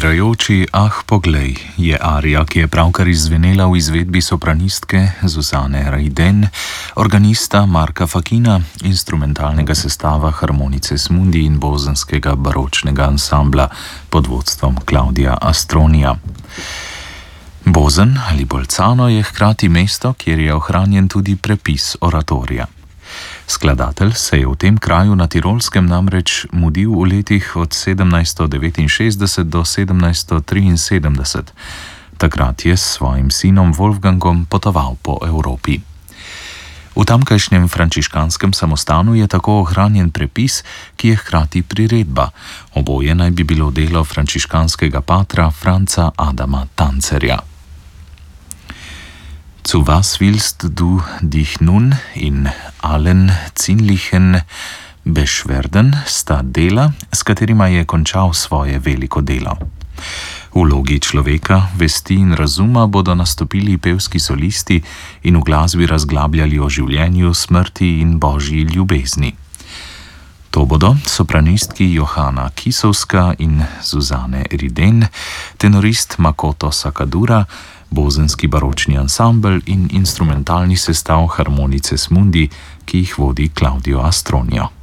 Umirajoči, poglej, je arija, ki je pravkar izzvenela v izvedbi sopranistke Zuzane Rajden, organista Marka Fakina, instrumentalnega sestava Harmonice Smundi in bozenskega baročnega ansambla pod vodstvom Claudia Astronija. Bozen ali Bolzano je hkrati mesto, kjer je ohranjen tudi prepis oratorija. Skladatelj se je v tem kraju na Tirolskem namreč mudil v letih od 1769 do 1773. Takrat je s svojim sinom Wolfgangom potoval po Evropi. V tamkajšnjem frančiškanskem samostanu je tako ohranjen prepis, ki je hkrati priredba. Oboje naj bi bilo delo frančiškanskega patra Franca Adama Tanzerja. Zu was willst du dich nun in allen zinnlichen Beschwerden sta dela, s katerima je končal svoje veliko delo. V vlogi človeka, vesti in razuma bodo nastopili pevski solisti in v glasbi razglabljali o življenju, smrti in božji ljubezni. To bodo sopranistki Johana Kisovska in Zuzane Riden, tenorist Makoto Sakadura, bozenski baročni ansambel in instrumentalni sestav Harmonice Smundi, ki jih vodi Claudio Astronio.